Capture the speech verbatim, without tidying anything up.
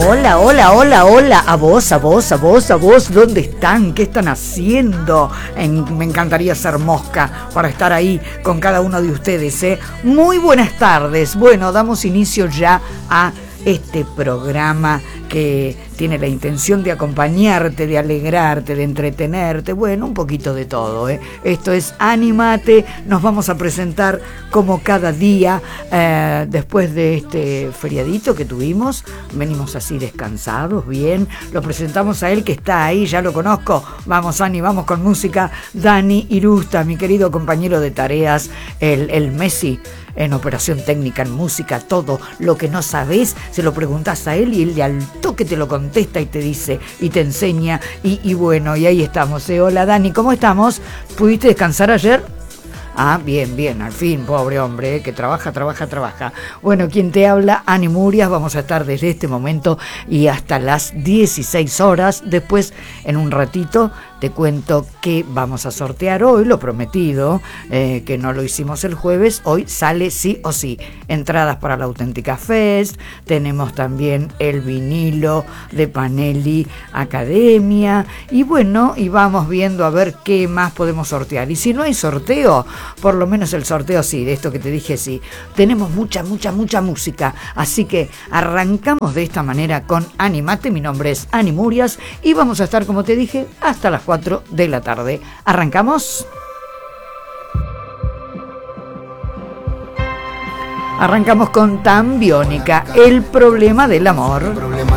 Hola, hola, hola, hola, a vos, a vos, a vos, a vos, ¿dónde están? ¿Qué están haciendo? En, me encantaría ser mosca para estar ahí con cada uno de ustedes, ¿eh? Muy buenas tardes. Bueno, damos inicio ya a este programa que tiene la intención de acompañarte, de alegrarte, de entretenerte, bueno, un poquito de todo, ¿eh? Esto es Animate, nos vamos a presentar como cada día, eh, después de este feriadito que tuvimos, venimos así descansados, bien, lo presentamos a él que está ahí, ya lo conozco, vamos Ani, vamos con música, Dani Irusta, mi querido compañero de tareas, el, el Messi, en operación técnica, en música, todo lo que no sabés, se lo preguntás a él y él al toque te lo contesta y te dice y te enseña y, y bueno, y ahí estamos, ¿eh? Hola Dani, ¿cómo estamos? ¿Pudiste descansar ayer? Ah, bien, bien, al fin, pobre hombre, ¿eh? Que trabaja, trabaja, trabaja. Bueno, quien te habla, Ani Murias, vamos a estar desde este momento y hasta las dieciséis horas. Después, en un ratito, te cuento que vamos a sortear hoy, lo prometido, eh, que no lo hicimos el jueves, hoy sale sí o sí. Entradas para la Auténtica Fest, tenemos también el vinilo de Panelli Academia, y bueno, y vamos viendo a ver qué más podemos sortear. Y si no hay sorteo, por lo menos el sorteo sí, de esto que te dije sí. Tenemos mucha, mucha, mucha música, así que arrancamos de esta manera con Animate, mi nombre es Ani Murias, y vamos a estar, como te dije, hasta las cuatro de la tarde. ¿Arrancamos? Arrancamos con Tan Biónica, el problema del amor.